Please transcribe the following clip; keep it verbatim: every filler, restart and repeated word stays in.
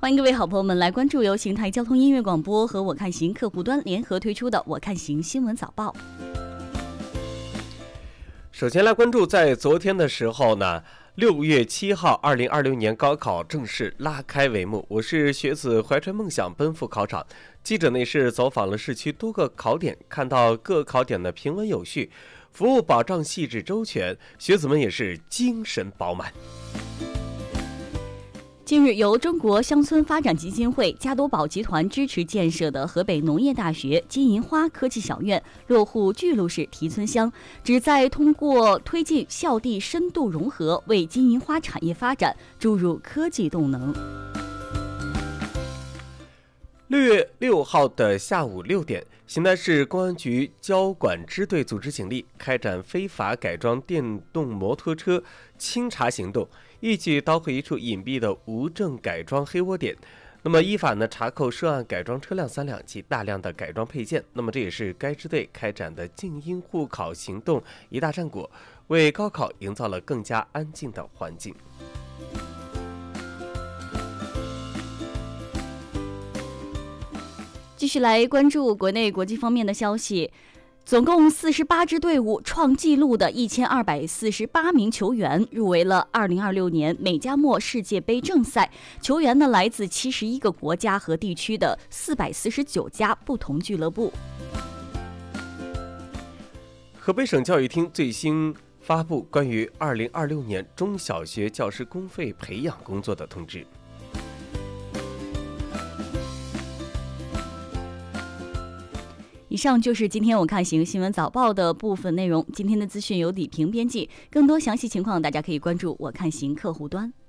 欢迎各位好朋友们来关注由邢台交通音乐广播和我看行客户端联合推出的我看行新闻早报。 首先来关注，在昨天的时候呢，六月七号，二零二六年高考正式拉开帷幕。我是学子怀揣梦想奔赴考场，记者呢是走访了市区多个考点，看到各考点的平稳有序，服务保障细致周全，学子们也是精神饱满。 近日，由中国乡村发展基金会、加多宝集团支持建设的河北农业大学金银花科技小院落户巨鹿市提村乡，旨在通过推进校地深度融合，为金银花产业发展注入科技动能。 六月六号的下午六点，邢台市公安局交管支队组织警力开展非法改装电动摩托车清查行动，一举捣毁一处隐蔽的无证改装黑窝点。那么依法呢查扣涉案改装车辆三辆及大量的改装配件。那么这也是该支队开展的静音护考行动一大战果，为高考营造了更加安静的环境。 继续来关注国内国际方面的消息，总共四十八支队伍创纪录的一千二百四十八名球员入围了二零二六年美加墨世界杯正赛。球员呢来自七十一个国家和地区的四百四十九家不同俱乐部。 河北省教育厅最新发布关于二零二六年中小学教师公费培养工作的通知。 以上就是今天我看行新闻早报的部分内容。今天的资讯由李平编辑，更多详细情况大家可以关注我看行客户端。